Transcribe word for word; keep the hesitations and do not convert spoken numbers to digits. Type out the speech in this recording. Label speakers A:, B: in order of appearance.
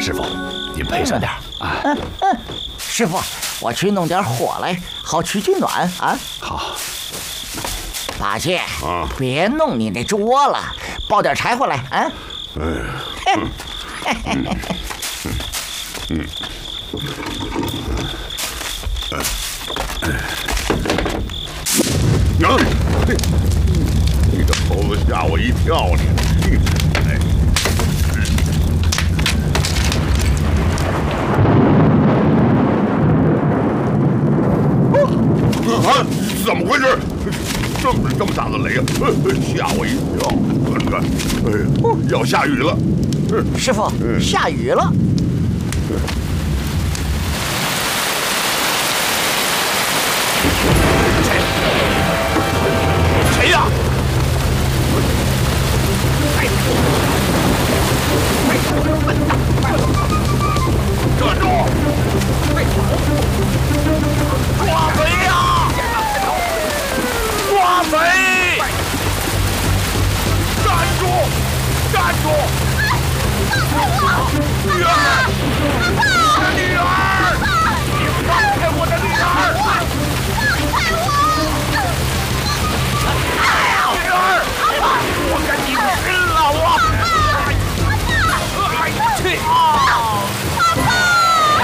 A: 师傅，您赔上点啊！
B: 嗯嗯，师傅，我去弄点火来，好取取暖啊。
A: 好。
B: 八戒，
C: 啊，
B: 别弄你那猪窝了，抱点柴火来啊。
C: 嗯。嗯嗯。啊！你这猴子吓我一跳，你！哎！啊！怎么回事？这么这么大的雷啊！吓我一跳！你看，哎，要下雨了。
B: 师傅，下雨了。
A: 谁呀？哎！